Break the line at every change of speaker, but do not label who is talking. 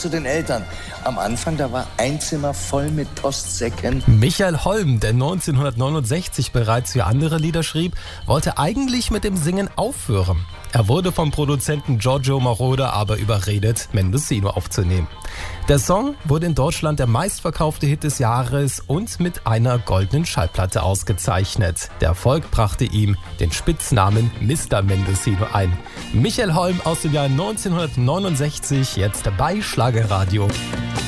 zu den Eltern. Am Anfang, da war ein Zimmer voll mit Postsäcken.
Michael Holm, der 1969 bereits für andere Lieder schrieb, wollte eigentlich mit dem Singen aufhören. Er wurde vom Produzenten Giorgio Moroder aber überredet, Mendocino aufzunehmen. Der Song wurde in Deutschland der meistverkaufte Hit des Jahres und mit einer goldenen Schallplatte ausgezeichnet. Der Erfolg brachte ihm den Spitznamen Mr. Mendocino ein. Michael Holm aus dem Jahr 1969, jetzt bei Schlagerradio.